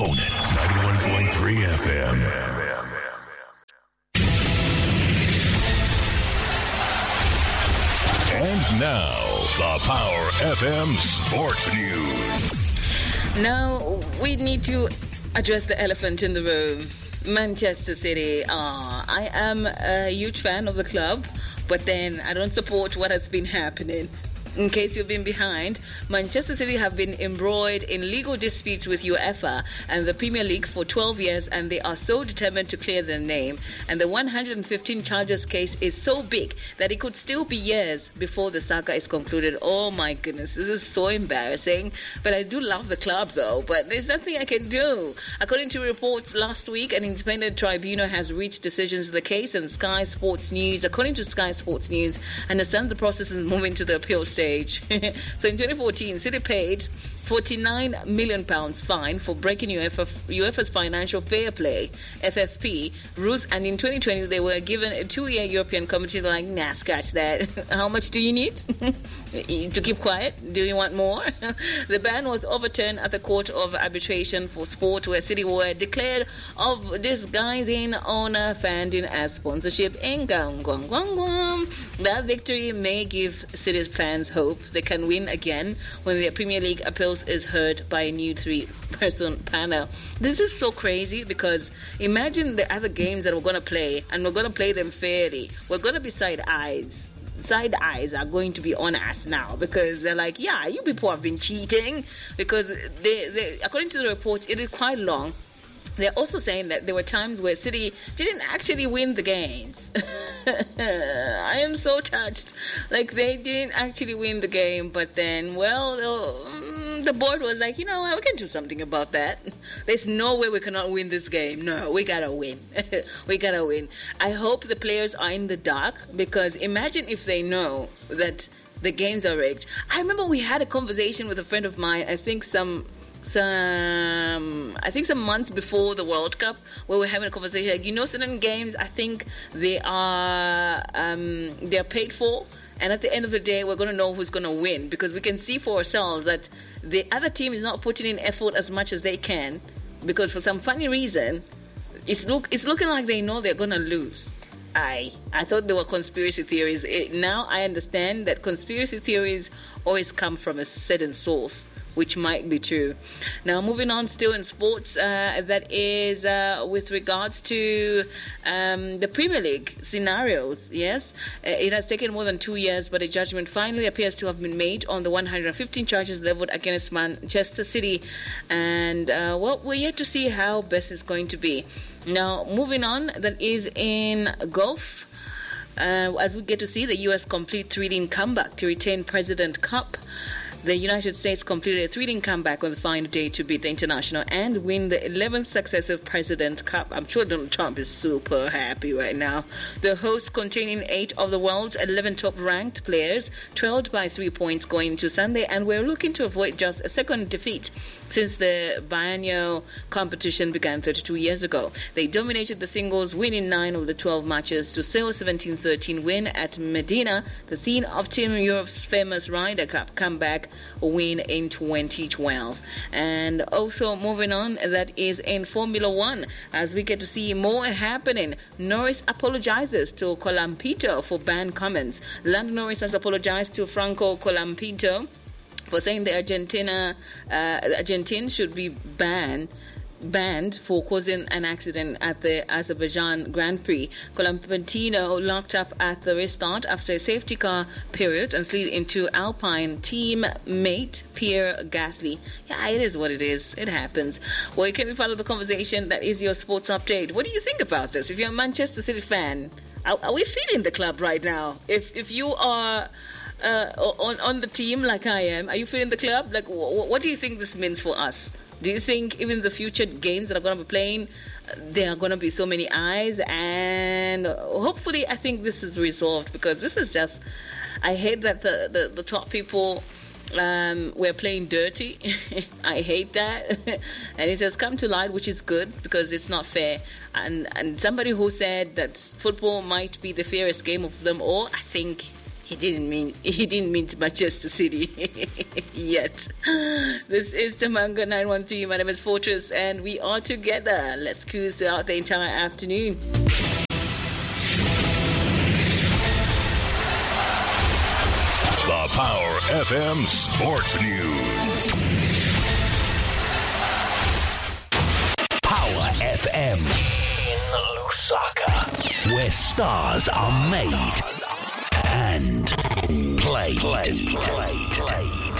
Opponent 91.3 FM. And now, the Power FM Sports News. Now, we need to address the elephant in the room. Manchester City. I am a huge fan of the club, but then I don't support what has been happening. In case you've been behind, Manchester City have been embroiled in legal disputes with UEFA and the Premier League for 12 years, and they are so determined to clear their name. And the 115 charges case is so big that it could still be years before the saga is concluded. Oh my goodness, this is so embarrassing. But I do love the club though, but there's nothing I can do. According to reports last week, an independent tribunal has reached decisions in the case, and according to Sky Sports News, understand the process is moving to the appeal stage. So in 2014, City paid £49 million fine for breaking UEFA's Financial Fair Play, FFP, rules, and in 2020 they were given a 2-year European committee. Like, nah, scratch that. How much do you need to keep quiet? Do you want more? The ban was overturned at the Court of Arbitration for Sport, where City were declared of disguising owner funding as sponsorship. That victory may give City's fans hope they can win again when the Premier League appeals is heard by a new 3-person panel. This is so crazy, because imagine the other games that we're going to play, and we're going to play them fairly. We're going to be side eyes are going to be on us now, because they're like, yeah, you people have been cheating, because they according to the reports, it is quite long. They're also saying that there were times where City didn't actually win the games. I am so touched. Like, they didn't actually win the game, but then, well, the board was like, you know what, we can do something about that. There's no way we cannot win this game. No, we gotta win. We gotta win. I hope the players are in the dark, because imagine if they know that the games are rigged. I remember we had a conversation with a friend of mine, I think some months before the World Cup, where we're having a conversation, like, you know, certain games, I think they're paid for, and at the end of the day, we're going to know who's going to win, because we can see for ourselves that the other team is not putting in effort as much as they can, because for some funny reason, it's looking like they know they're going to lose. I thought there were conspiracy theories. Now I understand that conspiracy theories always come from a certain source, which might be true. Now, moving on, still in sports, that is with regards to the Premier League scenarios. Yes, it has taken more than 2 years, but a judgment finally appears to have been made on the 115 charges leveled against Manchester City, and well, we're yet to see how best it's going to be. Now, moving on, that is in golf. As we get to see the U.S. complete thrilling comeback to retain President Cup. The United States completed a thrilling comeback on the final day to beat the International and win the 11th successive President Cup. I'm sure Donald Trump is super happy right now. The host, containing 8 of the world's 11 top-ranked players, trailed by 3 points going into Sunday, and we're looking to avoid just a second defeat since the biennial competition began 32 years ago. They dominated the singles, winning 9 of the 12 matches to sail a 17-13 win at Medina, the scene of Team Europe's famous Ryder Cup comeback win in 2012. And also moving on, that is in Formula One, as we get to see more happening. Norris apologizes to Colampito for banned comments. Lando Norris has apologized to Franco Colampito for saying the Argentine should be banned for causing an accident at the Azerbaijan Grand Prix. Colampino locked up at the restart after a safety car period and slid into Alpine teammate Pierre Gasly. Yeah, it is what it is. It happens. Well, you can be part of the conversation. That is your sports update. What do you think about this? If you're a Manchester City fan, are we feeling the club right now? If you are on the team like I am, are you feeling the club? Like, what do you think this means for us? Do you think even the future games that are going to be playing, there are going to be so many eyes? And hopefully, I think this is resolved, because this is just, I hate that the top people were playing dirty. I hate that. And it has come to light, which is good, because it's not fair. And somebody who said that football might be the fairest game of them all, I think He didn't mean Manchester City yet. This is Tamanga 913. My name is Fortress, and we are together. Let's cruise throughout the entire afternoon. The Power FM Sports News. Power FM in Lusaka, where stars are made and played.